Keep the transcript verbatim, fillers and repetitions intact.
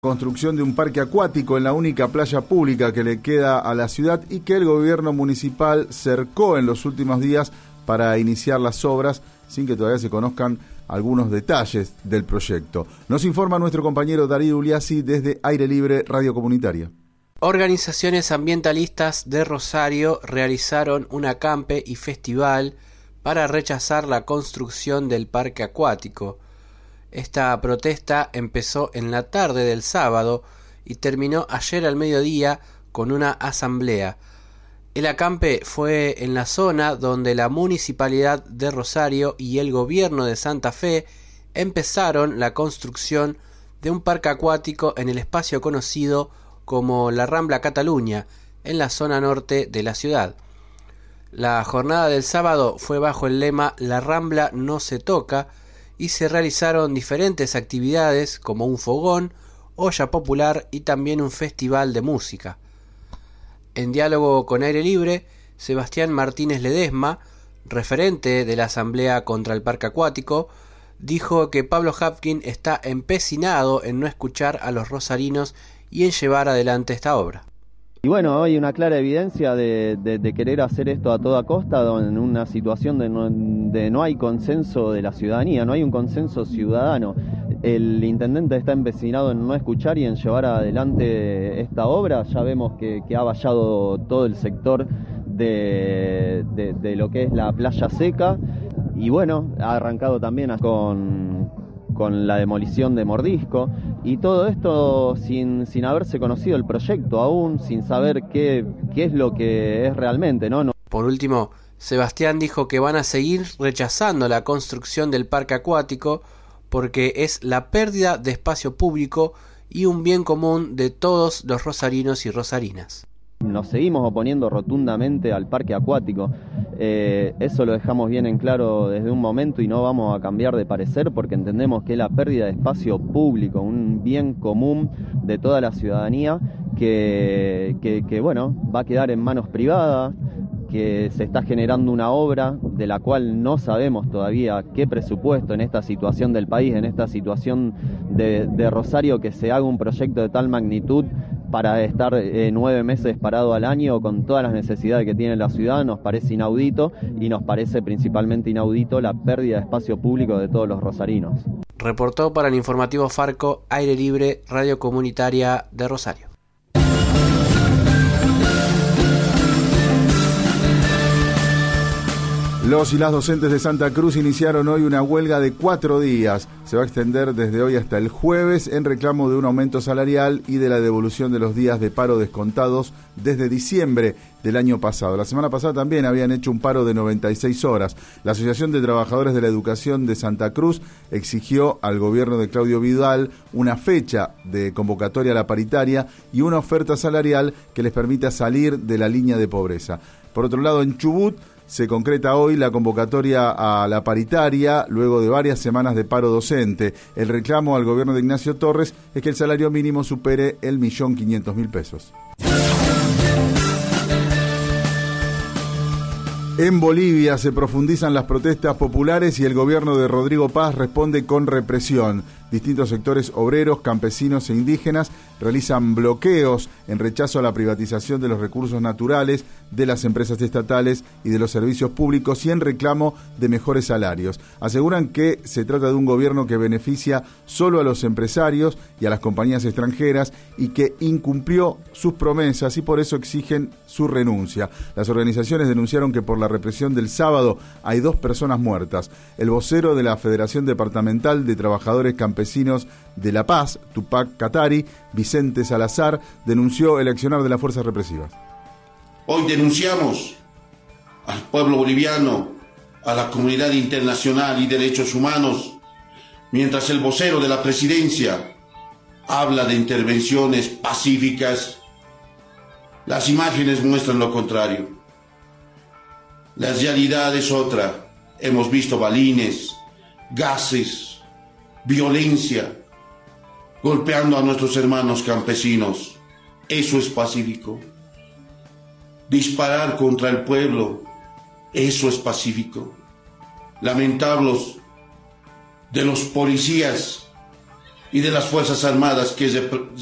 Construcción de un parque acuático en la única playa pública que le queda a la ciudad y que el gobierno municipal cercó en los últimos días para iniciar las obras sin que todavía se conozcan algunos detalles del proyecto. Nos informa nuestro compañero Darío Uliassi desde Aire Libre Radio Comunitaria. Organizaciones ambientalistas de Rosario realizaron un acampe y festival para rechazar la construcción del parque acuático. Esta protesta empezó en la tarde del sábado y terminó ayer al mediodía con una asamblea. El acampe fue en la zona donde la Municipalidad de Rosario y el Gobierno de Santa Fe empezaron la construcción de un parque acuático en el espacio conocido como la Rambla Cataluña, en la zona norte de la ciudad. La jornada del sábado fue bajo el lema "La Rambla no se toca", y se realizaron diferentes actividades como un fogón, olla popular y también un festival de música. En diálogo con Aire Libre, Sebastián Martínez Ledesma, referente de la Asamblea contra el Parque Acuático, dijo que Pablo Hapkin está empecinado en no escuchar a los rosarinos y en llevar adelante esta obra. Y bueno, hay una clara evidencia de, de, de querer hacer esto a toda costa en una situación de no, de no hay consenso de la ciudadanía, no hay un consenso ciudadano. El intendente está empecinado en no escuchar y en llevar adelante esta obra. Ya vemos que, que ha vallado todo el sector de, de, de lo que es la playa seca y bueno, ha arrancado también con... con la demolición de Mordisco, y todo esto sin, sin haberse conocido el proyecto aún, sin saber qué, qué es lo que es realmente, ¿no? no. Por último, Sebastián dijo que van a seguir rechazando la construcción del parque acuático porque es la pérdida de espacio público y un bien común de todos los rosarinos y rosarinas. Nos seguimos oponiendo rotundamente al parque acuático. Eh, eso lo dejamos bien en claro desde un momento y no vamos a cambiar de parecer porque entendemos que es la pérdida de espacio público, un bien común de toda la ciudadanía que, que, que bueno, va a quedar en manos privadas, que se está generando una obra de la cual no sabemos todavía qué presupuesto en esta situación del país, en esta situación de, de Rosario, que se haga un proyecto de tal magnitud para estar eh, nueve meses parado al año con todas las necesidades que tiene la ciudad, nos parece inaudito y nos parece principalmente inaudito la pérdida de espacio público de todos los rosarinos. Reportó para el informativo Farco, Aire Libre, Radio Comunitaria de Rosario. Los y las docentes de Santa Cruz iniciaron hoy una huelga de cuatro días. Se va a extender desde hoy hasta el jueves en reclamo de un aumento salarial y de la devolución de los días de paro descontados desde diciembre del año pasado. La semana pasada también habían hecho un paro de noventa y seis horas. La Asociación de Trabajadores de la Educación de Santa Cruz exigió al gobierno de Claudio Vidal una fecha de convocatoria a la paritaria y una oferta salarial que les permita salir de la línea de pobreza. Por otro lado, en Chubut se concreta hoy la convocatoria a la paritaria luego de varias semanas de paro docente. El reclamo al gobierno de Ignacio Torres es que el salario mínimo supere el millón quinientos mil pesos. En Bolivia se profundizan las protestas populares y el gobierno de Rodrigo Paz responde con represión. Distintos sectores obreros, campesinos e indígenas realizan bloqueos en rechazo a la privatización de los recursos naturales, de las empresas estatales y de los servicios públicos y en reclamo de mejores salarios. Aseguran que se trata de un gobierno que beneficia solo a los empresarios y a las compañías extranjeras y que incumplió sus promesas y por eso exigen su renuncia. Las organizaciones denunciaron que por la represión del sábado hay dos personas muertas. El vocero de la Federación Departamental de Trabajadores Campesinos Vecinos de La Paz, Tupac Katari, Vicente Salazar, denunció el accionar de las fuerzas represivas. Hoy denunciamos al pueblo boliviano, a la comunidad internacional y derechos humanos, mientras el vocero de la presidencia habla de intervenciones pacíficas. Las imágenes muestran lo contrario. La realidad es otra. Hemos visto balines, gases, violencia, golpeando a nuestros hermanos campesinos. Eso es pacífico. Disparar contra el pueblo, eso es pacífico. Lamentables de los policías y de las Fuerzas Armadas que